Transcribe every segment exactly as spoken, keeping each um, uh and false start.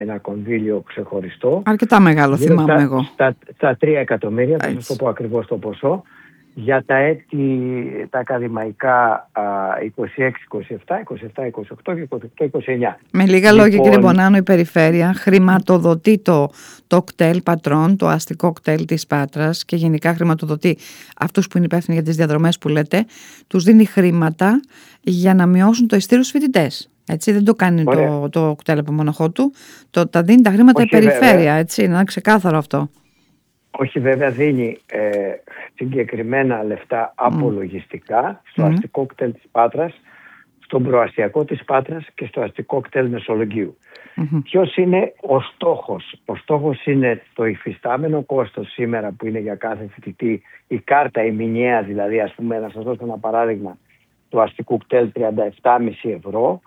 ένα κονδύλιο ξεχωριστό. Αρκετά μεγάλο, θυμάμαι στα, εγώ. Στα, στα τρία εκατομμύρια, θα σας το πω ακριβώς το ποσό, για τα έτη τα ακαδημαϊκά είκοσι έξι είκοσι επτά, είκοσι επτά είκοσι οκτώ και είκοσι οκτώ είκοσι εννιά. Με λίγα λόγια, κύριε Μπονάνο, η Περιφέρεια χρηματοδοτεί το, το κτέλ Πατρών, το αστικό κτέλ της Πάτρας, και γενικά χρηματοδοτεί αυτούς που είναι υπεύθυνοι για τις διαδρομές που λέτε, τους δίνει χρήματα για να μειώσουν το ειστήριο στους φοιτητές. Έτσι, δεν το κάνει το, το κτέλ από μοναχό του, το, τα δίνει τα χρήματα. Όχι, η Περιφέρεια, βέβαια. Έτσι, να είναι ξεκάθαρο αυτό. Όχι, βέβαια δίνει ε, συγκεκριμένα λεφτά απολογιστικά στο mm. αστικό κτέλ της Πάτρας, στον προαστιακό της Πάτρας και στο αστικό κτέλ Μεσολογγίου. Mm-hmm. Ποιος είναι ο στόχος? Ο στόχος είναι το υφιστάμενο κόστος σήμερα που είναι για κάθε φοιτητή, η κάρτα, η μηνιαία δηλαδή, ας πούμε, να σας δώσω ένα παράδειγμα, του αστικού κτέλ τριάντα επτά κόμμα πέντε ευρώ,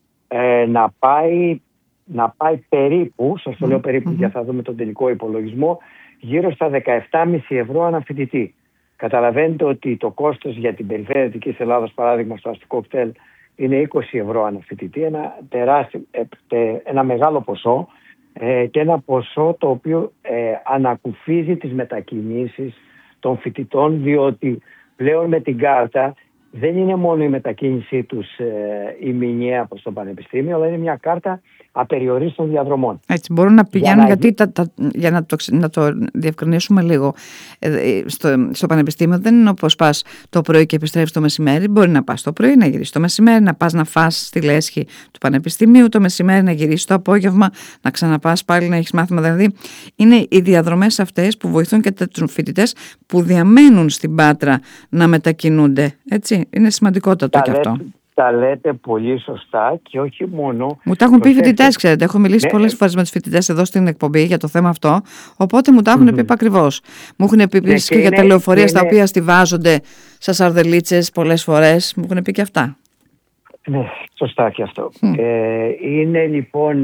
ε, να πάει, να πάει περίπου, σας το λέω περίπου mm-hmm. για θα δούμε τον τελικό υπολογισμό, γύρω στα δεκαεπτά κόμμα πέντε ευρώ ανά φοιτητή. Καταλαβαίνετε ότι το κόστος για την περιφέρεια Δυτικής Ελλάδας, παράδειγμα στο αστικό κτέλ, είναι είκοσι ευρώ ανά φοιτητή, ένα, τεράστιο, ένα μεγάλο ποσό ε, και ένα ποσό το οποίο ε, ανακουφίζει τις μετακινήσεις των φοιτητών, διότι πλέον με την κάρτα δεν είναι μόνο η μετακίνησή τους ε, η μηνιαία προς το πανεπιστήμιο, αλλά είναι μια κάρτα απεριορίστων διαδρομών. Έτσι, μπορούν να πηγαίνουν, για να... γιατί τα, τα, για να το, να το διευκρινίσουμε λίγο, ε, στο, στο πανεπιστήμιο δεν είναι όπως πας το πρωί και επιστρέφεις το μεσημέρι. Μπορεί να πας το πρωί, να γυρίσεις το μεσημέρι, να πας να φας στη λέσχη του πανεπιστημίου, το μεσημέρι να γυρίσεις το απόγευμα, να ξαναπάς πάλι να έχεις μάθημα. Δηλαδή είναι οι διαδρομές αυτές που βοηθούν και τους φοιτητές που διαμένουν στην Πάτρα να μετακινούνται. Έτσι, είναι σημαντικότατο και αυτό. Τα λέτε πολύ σωστά και όχι μόνο. Μου τα έχουν πει φοιτητές, ξέρετε. Έχω μιλήσει ναι. πολλές φορές με τους φοιτητές εδώ στην εκπομπή για το θέμα αυτό. Οπότε μου τα έχουν mm-hmm. πει επακριβώς. Μου έχουν πει επίσης ναι, και, και για τα λεωφορεία είναι... στα οποία στιβάζονται σαν σαρδελίτσες πολλές φορές. Μου έχουν πει και αυτά. Ναι, σωστά και αυτό. Mm. Ε, είναι λοιπόν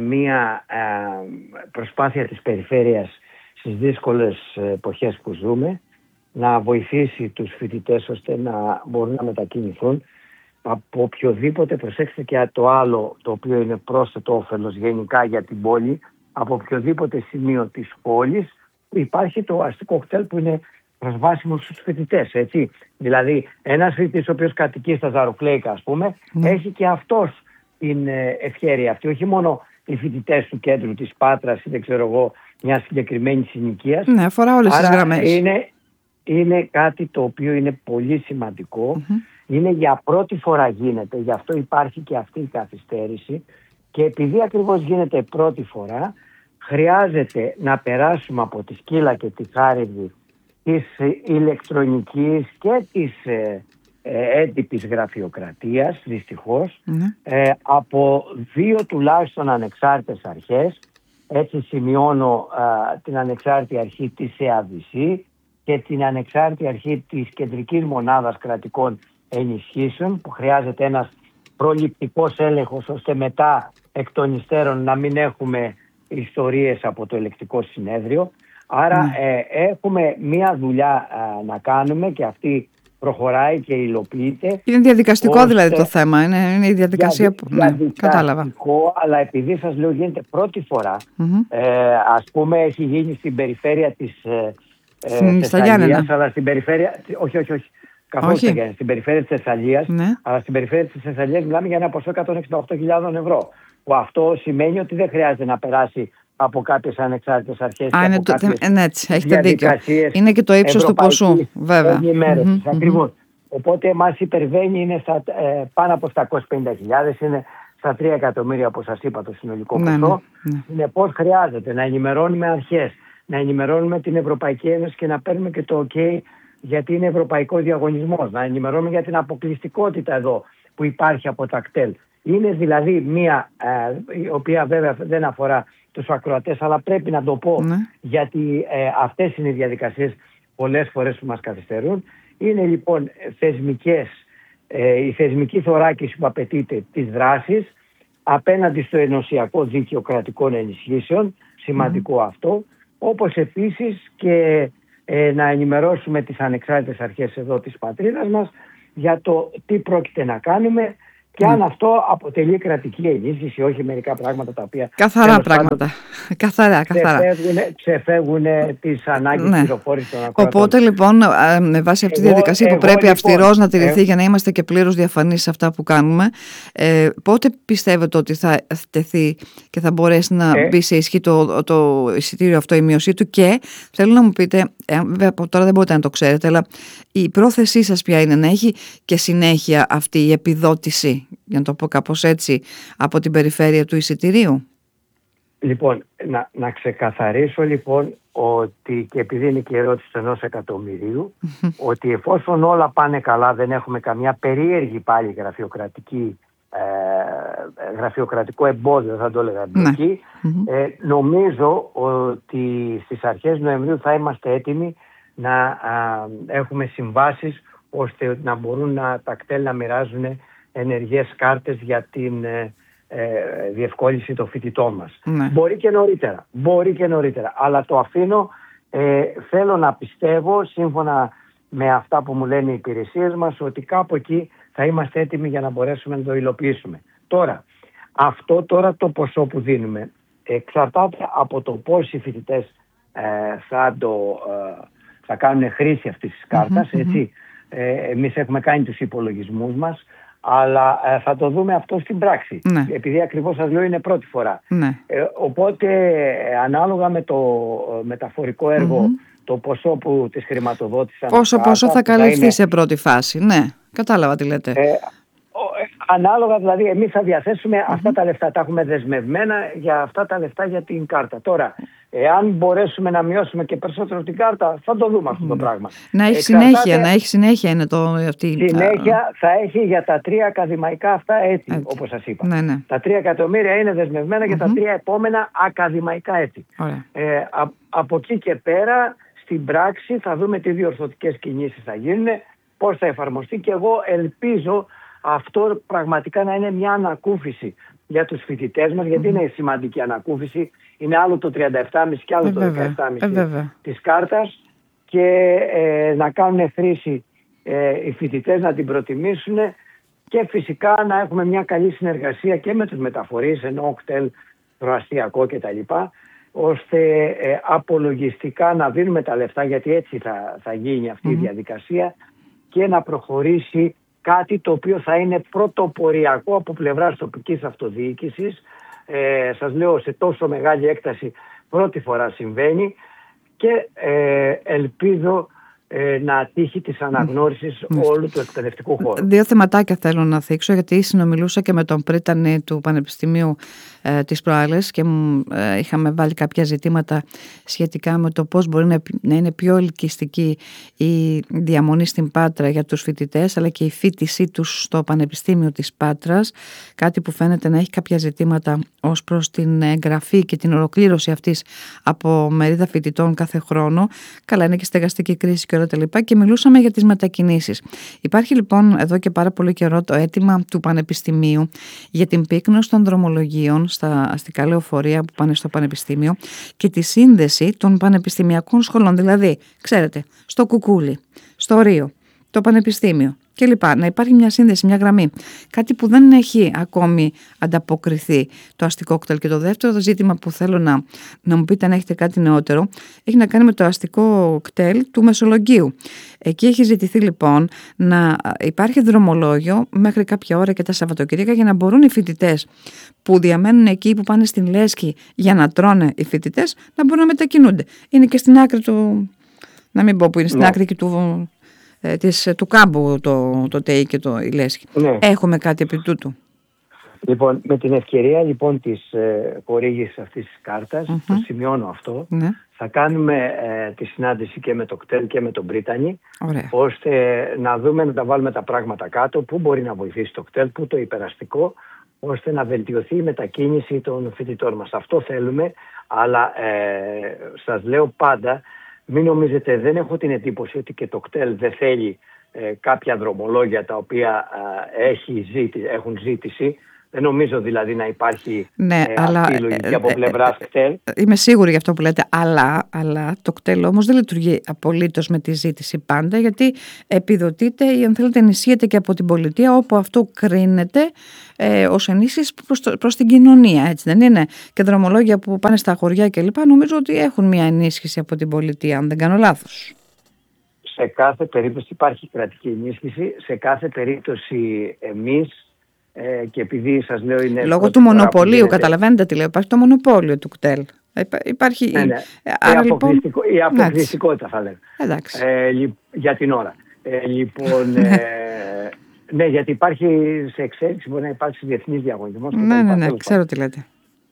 μία ε, προσπάθεια της περιφέρειας στις δύσκολες εποχές που ζούμε να βοηθήσει τους φοιτητές ώστε να μπορούν να μετακινηθούν από οποιοδήποτε, προσέξτε και το άλλο το οποίο είναι πρόσθετο όφελος γενικά για την πόλη, από οποιοδήποτε σημείο της πόλης υπάρχει το αστικό κτέλ που είναι προσβάσιμο στους φοιτητές, έτσι. Δηλαδή ένας φοιτητής ο οποίος κατοικεί στα Ζαρουκλέικα, ας πούμε, mm. έχει και αυτός την ευχέρεια αυτή, όχι μόνο οι φοιτητές του κέντρου της Πάτρας ή δεν ξέρω εγώ μια συγκεκριμένη συνοικίας. Ναι, αφορά όλες τις γραμμές. Είναι, είναι κάτι το οποίο είναι πολύ σημαντικό. Mm-hmm. Είναι για πρώτη φορά γίνεται, γι' αυτό υπάρχει και αυτή η καθυστέρηση και επειδή ακριβώς γίνεται πρώτη φορά χρειάζεται να περάσουμε από τη σκύλα και τη χάριδη της ηλεκτρονικής και της ε, ε, έντυπης γραφειοκρατίας, δυστυχώς, mm-hmm. ε, από δύο τουλάχιστον ανεξάρτητες αρχές. Έτσι σημειώνω ε, την ανεξάρτητη αρχή της ΕΑΒΣ και την ανεξάρτητη αρχή της Κεντρικής Μονάδας Κρατικών Ενισχύσεων, που χρειάζεται ένας προληπτικός έλεγχος ώστε μετά εκ των υστέρων να μην έχουμε ιστορίες από το ελεκτικό συνέδριο. Άρα mm. ε, έχουμε μία δουλειά ε, να κάνουμε και αυτή προχωράει και υλοποιείται. Είναι διαδικαστικό ώστε... δηλαδή το θέμα, είναι, είναι η διαδικασία Δια, που ναι, κατάλαβα. Αλλά επειδή σας λέω γίνεται πρώτη φορά, mm-hmm. ε, ας πούμε έχει γίνει στην περιφέρεια της ε, ε, Θεσσαλίας, αλλά στην περιφέρεια, όχι όχι όχι, καθόλου στην, στην περιφέρεια της Θεσσαλίας, ναι. αλλά στην περιφέρεια της Θεσσαλίας μιλάμε για ένα ποσό εκατόν εξήντα οκτώ χιλιάδες ευρώ, που αυτό σημαίνει ότι δεν χρειάζεται να περάσει από κάποιες ανεξάρτητες αρχές. Α, και από κάποιες το, ναι, έτσι, έχετε δίκιο. Είναι και το ύψος του ποσού, βέβαια. Mm-hmm, ακριβώς. Mm-hmm. Οπότε μας υπερβαίνει, είναι στα, ε, πάνω από επτακόσιες πενήντα χιλιάδες, είναι στα τρία εκατομμύρια όπως σας είπα το συνολικό ναι, ποσό. Ναι, ναι. Συνεπώς χρειάζεται να ενημερώνουμε αρχές, να ενημερώνουμε την Ευρωπαϊκή Ένωση και να παίρνουμε και το OK γιατί είναι ευρωπαϊκό διαγωνισμός, να ενημερώνουμε για την αποκλειστικότητα εδώ που υπάρχει από τα κτέλ. Είναι δηλαδή μία, ε, η οποία βέβαια δεν αφορά τους ακροατές, αλλά πρέπει να το πω ναι. γιατί ε, αυτές είναι οι διαδικασίες πολλές φορές που μας καθυστερούν. Είναι λοιπόν θεσμικές, ε, η θεσμική θωράκιση που απαιτείται της δράσης απέναντι στο ενωσιακό δίκαιο κρατικών ενισχύσεων, σημαντικό mm. αυτό, όπως επίσης και ε, να ενημερώσουμε τις ανεξάρτητες αρχές εδώ της πατρίδας μας για το τι πρόκειται να κάνουμε και αν αυτό αποτελεί κρατική ενίσχυση, όχι μερικά πράγματα τα οποία. Καθαρά πράγματα. Πάντων, καθαρά, καθαρά. Ξεφεύγουν τις ανάγκες ναι. πληροφόρησης των ακροατών. Οπότε λοιπόν, με βάση αυτή τη διαδικασία εγώ, που πρέπει λοιπόν, αυστηρός να τηρηθεί ε... για να είμαστε και πλήρως διαφανείς σε αυτά που κάνουμε, ε, πότε πιστεύετε ότι θα τεθεί και θα μπορέσει να ε... μπει σε ισχύ το, το εισιτήριο αυτό, η μείωσή του, και θέλω να μου πείτε, ε, βέβαια από τώρα δεν μπορείτε να το ξέρετε, αλλά η πρόθεσή σας ποια είναι, να έχει και συνέχεια αυτή η επιδότηση, για να το πω κάπως έτσι, από την περιφέρεια του εισιτηρίου? Λοιπόν, να, να ξεκαθαρίσω λοιπόν ότι, και επειδή είναι και η ερώτηση του ενός εκατομμυρίου, ότι εφόσον όλα πάνε καλά, δεν έχουμε καμιά περίεργη πάλι γραφειοκρατική, ε, γραφειοκρατικό εμπόδιο, θα το έλεγα εμπλοκή, ε, νομίζω ότι στις αρχές Νοεμβρίου θα είμαστε έτοιμοι να α, έχουμε συμβάσεις ώστε να μπορούν να, τα κτέλ να μοιράζουν ενεργές κάρτες για την ε, ε, διευκόλυνση των φοιτητών μας. Ναι. Μπορεί και νωρίτερα, μπορεί και νωρίτερα, αλλά το αφήνω, ε, θέλω να πιστεύω σύμφωνα με αυτά που μου λένε οι υπηρεσίες μας ότι κάπου εκεί θα είμαστε έτοιμοι για να μπορέσουμε να το υλοποιήσουμε. Τώρα, αυτό τώρα το ποσό που δίνουμε εξαρτάται από το πώς οι φοιτητές ε, θα, το, ε, θα κάνουν χρήση αυτής της κάρτας, mm-hmm, έτσι. Ε, εμείς έχουμε κάνει τους υπολογισμούς μας, αλλά ε, θα το δούμε αυτό στην πράξη. Ναι. Επειδή ακριβώς σας λέω είναι πρώτη φορά. Ναι. Ε, οπότε ε, ανάλογα με το ε, μεταφορικό έργο, mm-hmm, το ποσό που της χρηματοδότησαν. Πόσο κάρτα, ποσό θα καλυφθεί θα είναι... σε πρώτη φάση. Ναι, κατάλαβα τι λέτε. Ε, Ανάλογα, δηλαδή, εμείς θα διαθέσουμε mm-hmm. αυτά τα λεφτά. Τα έχουμε δεσμευμένα για αυτά τα λεφτά για την κάρτα. Τώρα, εάν μπορέσουμε να μειώσουμε και περισσότερο την κάρτα, θα το δούμε αυτό mm-hmm. το πράγμα. Να έχει Εξαρτάται... συνέχεια, να έχει συνέχεια είναι το αυτή. Συνέχεια θα έχει για τα τρία ακαδημαϊκά αυτά έτη, όπως σας είπα. Ναι, ναι. Τα τρία εκατομμύρια είναι δεσμευμένα mm-hmm. για τα τρία επόμενα ακαδημαϊκά έτη. Ε, α, από εκεί και πέρα, στην πράξη, θα δούμε τι διορθωτικές κινήσεις θα γίνουν, πώς θα εφαρμοστεί, και εγώ ελπίζω αυτό πραγματικά να είναι μια ανακούφιση για τους φοιτητές μας, γιατί mm-hmm. είναι σημαντική ανακούφιση. Είναι άλλο το τριάντα επτά κόμμα πέντε και άλλο ε, το δεκαεπτά κόμμα πέντε ε, της κάρτας, και ε, να κάνουν χρήση ε, οι φοιτητές, να την προτιμήσουν, και φυσικά να έχουμε μια καλή συνεργασία και με τους μεταφορείς, ενώ οκτέλ, προαστιακό κτλ., ώστε ε, απολογιστικά να δίνουμε τα λεφτά, γιατί έτσι θα, θα γίνει αυτή mm-hmm. η διαδικασία, και να προχωρήσει κάτι το οποίο θα είναι πρωτοποριακό από πλευράς τοπικής αυτοδιοίκησης. Ε, σας λέω, σε τόσο μεγάλη έκταση πρώτη φορά συμβαίνει, και ε, ελπίζω ε, να τύχει της αναγνώρισης mm. όλου του εκπαιδευτικού χώρου. Δύο θεματάκια θέλω να θίξω, γιατί συνομιλούσα και με τον πρίτανη του Πανεπιστημίου ε, τις προάλλες και ε, είχαμε βάλει κάποια ζητήματα σχετικά με το πώς μπορεί να, να είναι πιο ελκυστική η διαμονή στην Πάτρα για τους φοιτητές, αλλά και η φοιτησή τους στο Πανεπιστήμιο της Πάτρας, κάτι που φαίνεται να έχει κάποια ζητήματα ως προς την εγγραφή και την ολοκλήρωση αυτής από μερίδα φοιτητών κάθε χρόνο. Καλά, είναι και στεγαστική κρίση και όλα τα λοιπά, και μιλούσαμε για τις μετακινήσεις. Υπάρχει λοιπόν εδώ και πάρα πολύ καιρό το αίτημα του Πανεπιστημίου για την πύκνωση των δρομολογίων στα αστικά λεωφορεία που πάνε στο Πανεπιστήμιο και τη σύνδεση των πανεπιστημιακών σχολών. Δηλαδή, ξέρετε, στο Κουκούλι, στο Ρίο, το Πανεπιστήμιο κλπ. Να υπάρχει μια σύνδεση, μια γραμμή. Κάτι που δεν έχει ακόμη ανταποκριθεί το αστικό κτέλ. Και το δεύτερο ζήτημα που θέλω να, να μου πείτε, αν έχετε κάτι νεότερο, έχει να κάνει με το αστικό κτέλ του Μεσολογγίου. Εκεί έχει ζητηθεί λοιπόν να υπάρχει δρομολόγιο μέχρι κάποια ώρα και τα Σαββατοκύριακα, για να μπορούν οι φοιτητές που διαμένουν εκεί, που πάνε στην Λέσχη για να τρώνε οι φοιτητές, να μπορούν να μετακινούνται. Είναι και στην άκρη του, να μην πω που είναι, στην ναι. άκρη και του... Της, του κάμπου το, το ΤΕΙ και το η Λέσχη. Ναι. Έχουμε κάτι επί τούτου? Λοιπόν, με την ευκαιρία λοιπόν της ε, χορήγησης αυτής της κάρτας, mm-hmm. το σημειώνω αυτό, ναι. θα κάνουμε ε, τη συνάντηση και με το κτέλ και με τον Πρίτανη, Ωραία. ώστε να δούμε, να τα βάλουμε τα πράγματα κάτω, πού μπορεί να βοηθήσει το κτέλ, πού το υπεραστικό, ώστε να βελτιωθεί η μετακίνηση των φοιτητών μας. Αυτό θέλουμε, αλλά ε, σας λέω πάντα, μην νομίζετε, δεν έχω την εντύπωση ότι και το κτέλ δεν θέλει ε, κάποια δρομολόγια τα οποία ε, έχει ζήτη, έχουν ζήτηση. Δεν νομίζω δηλαδή να υπάρχει ναι, ε, αλλά, αυτή η λογική ε, από ε, πλευράς ε, κτέλ. Είμαι σίγουρη για αυτό που λέτε, αλλά, αλλά το κτέλ όμως δεν λειτουργεί απολύτως με τη ζήτηση πάντα, γιατί επιδοτείται ή αν θέλετε ενισχύεται και από την πολιτεία, όπου αυτό κρίνεται ε, ως ενίσχυση προς, το, προς την κοινωνία, έτσι δεν είναι? Και δρομολόγια που πάνε στα χωριά κλπ. Νομίζω ότι έχουν μια ενίσχυση από την πολιτεία, αν δεν κάνω λάθος. Σε κάθε περίπτωση υπάρχει κρατική ενίσχυση, σε κάθε περίπτωση εμείς, ε, και επειδή σας λέω είναι... Λόγω του μονοπωλίου, γίνεται... καταλαβαίνετε τι λέω, υπάρχει το μονοπόλιο του κτέλ. Υπάρχει ναι, ναι. Άρα, η, αποκλειστικο... λοιπόν... η αποκλειστικότητα θα λέω. Εντάξει. Ε, για την ώρα. Ε, λοιπόν, ε, ναι, γιατί υπάρχει σε εξέλιξη, μπορεί να υπάρξει διεθνής διαγωνισμός. Ναι, ναι, ναι, ξέρω τι λέτε.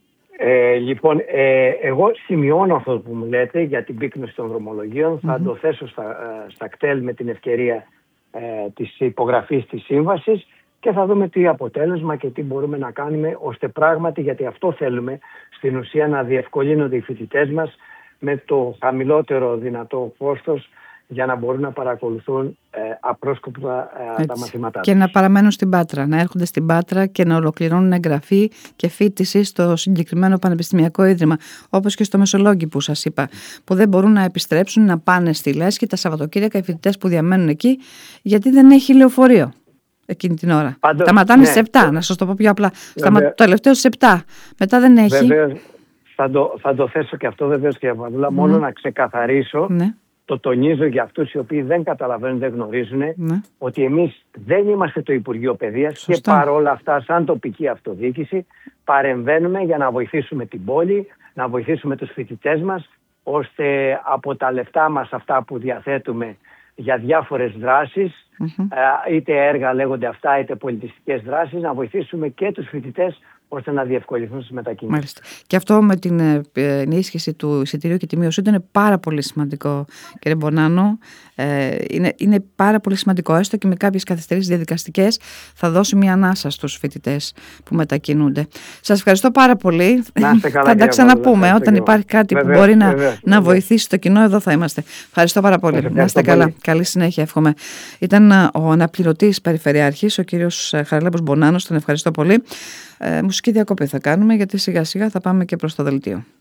Ε, λοιπόν, ε, εγώ σημειώνω αυτό που μου λέτε για την πύκνωση των δρομολογίων. Mm-hmm. Θα το θέσω στα, στα κτέλ με την ευκαιρία ε, της υπογραφής της σύμβασης και θα δούμε τι αποτέλεσμα και τι μπορούμε να κάνουμε, ώστε πράγματι, γιατί αυτό θέλουμε στην ουσία, να διευκολύνονται οι φοιτητές μας με το χαμηλότερο δυνατό κόστος, για να μπορούν να παρακολουθούν ε, απρόσκοπτα ε, τα μαθήματά τους. Και να παραμένουν στην Πάτρα, να έρχονται στην Πάτρα και να ολοκληρώνουν εγγραφή και φοιτηση στο συγκεκριμένο πανεπιστημιακό ίδρυμα, όπως και στο Μεσολόγγι που σας είπα, που δεν μπορούν να επιστρέψουν, να πάνε στη Λέσχη τα Σαββατοκύριακα οι φοιτητές που διαμένουν εκεί, γιατί δεν έχει λεωφορείο εκείνη την ώρα. Πάντως, σταματάνε ναι, στις επτά, το... να σας το πω πιο απλά. Σταμα... Το τελευταίο στις επτά. Μετά δεν έχει. Βεβαίως, θα, το, θα το θέσω και αυτό βεβαίως, κυρία Παπαδούλα, mm. μόνο να ξεκαθαρίσω. Ναι. Το τονίζω για αυτούς οι οποίοι δεν καταλαβαίνουν, δεν γνωρίζουν, ναι. ότι εμείς δεν είμαστε το Υπουργείο Παιδείας. Σωστά. Και παρόλα αυτά, σαν τοπική αυτοδιοίκηση, παρεμβαίνουμε για να βοηθήσουμε την πόλη, να βοηθήσουμε τους φοιτητές μας, ώστε από τα λεφτά μας αυτά που διαθέτουμε για διάφορες δράσεις, mm-hmm. είτε έργα λέγονται αυτά, είτε πολιτιστικές δράσεις, να βοηθήσουμε και τους φοιτητές, ώστε να διευκολυνθούν στις μετακινήσεις. Μάλιστα. Και αυτό με την ενίσχυση του εισιτηρίου και τη μείωση του είναι πάρα πολύ σημαντικό, κύριε Μπονάνο. Ε, είναι, είναι πάρα πολύ σημαντικό, έστω και με κάποιες καθυστερήσεις διαδικαστικές, θα δώσει μια ανάσα στους φοιτητές που μετακινούνται. Σας ευχαριστώ πάρα πολύ. Να είστε καλά, θα τα ξαναπούμε όταν υπάρχει κάτι βεβαίως, που μπορεί να, βεβαίως, να βοηθήσει το κοινό. Εδώ θα είμαστε. Ευχαριστώ πάρα πολύ. Να είστε καλά. Πολύ. Καλή συνέχεια, εύχομαι. Ήταν ο αναπληρωτής Περιφερειάρχης, ο κύριος Χαραλάμπος Μπονάνος. Τον ευχαριστώ πολύ. Ε, μουσική διακοπή θα κάνουμε, γιατί σιγά σιγά θα πάμε και προς το δελτίο.